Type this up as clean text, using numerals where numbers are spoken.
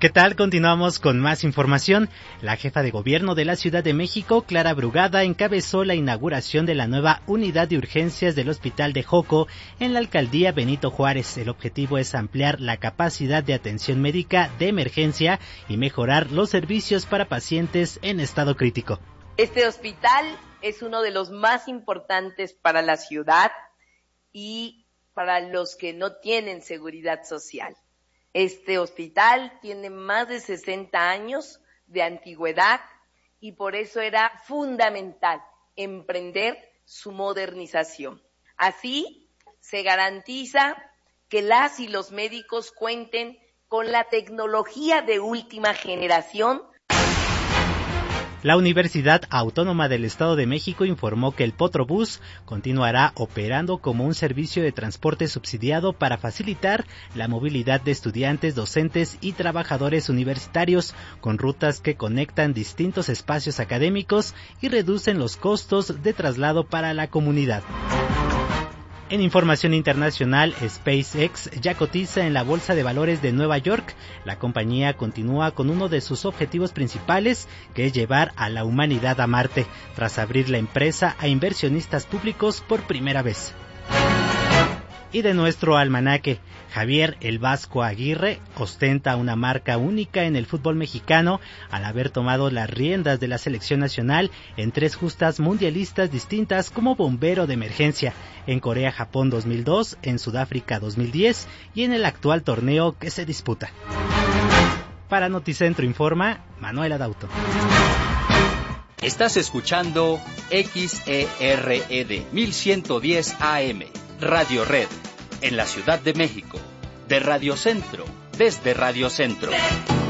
¿Qué tal? Continuamos con más información. La jefa de gobierno de la Ciudad de México, Clara Brugada, encabezó la inauguración de la nueva unidad de urgencias del Hospital de Joco en la alcaldía Benito Juárez. El objetivo es ampliar la capacidad de atención médica de emergencia y mejorar los servicios para pacientes en estado crítico. Este hospital es uno de los más importantes para la ciudad y para los que no tienen seguridad social. Este hospital tiene más de 60 años de antigüedad y por eso era fundamental emprender su modernización. Así se garantiza que las y los médicos cuenten con la tecnología de última generación. La Universidad Autónoma del Estado de México informó que el Potrobús continuará operando como un servicio de transporte subsidiado para facilitar la movilidad de estudiantes, docentes y trabajadores universitarios con rutas que conectan distintos espacios académicos y reducen los costos de traslado para la comunidad. En información internacional, SpaceX ya cotiza en la Bolsa de Valores de Nueva York. La compañía continúa con uno de sus objetivos principales, que es llevar a la humanidad a Marte, tras abrir la empresa a inversionistas públicos por primera vez. Y de nuestro almanaque, Javier El Vasco Aguirre ostenta una marca única en el fútbol mexicano al haber tomado las riendas de la selección nacional en 3 justas mundialistas distintas como bombero de emergencia, en Corea-Japón 2002, en Sudáfrica 2010 y en el actual torneo que se disputa. Para Noticentro informa Manuel Adauto. Estás escuchando XERED 1110 AM, Radio Red, en la Ciudad de México, de Radio Centro, desde Radio Centro.